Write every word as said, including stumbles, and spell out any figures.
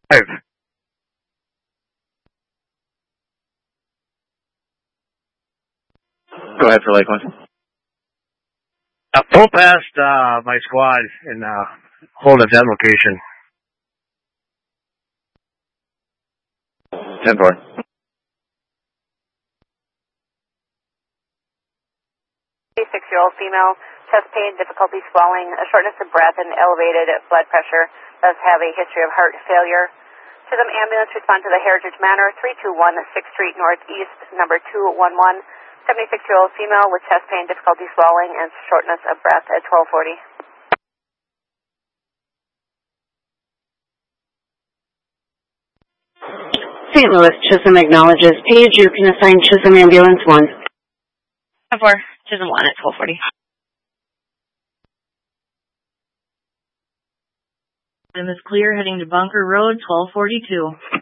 Five. Go ahead for Lakeland. Uh, pull past uh, my squad and uh, hold at that location. ten four. six-year-old female, chest pain, difficulty swallowing, a shortness of breath, and elevated blood pressure. Does have a history of heart failure. Chisholm ambulance, respond to the Heritage Manor, three two one sixth Street Northeast, number two one one. seventy-six-year-old female with chest pain, difficulty swallowing, and shortness of breath at twelve forty. Saint Louis Chisholm acknowledges. Page, you can assign Chisholm Ambulance one. ten four. Chisholm one at twelve forty. Is clear heading to Bunker Road, twelve forty-two.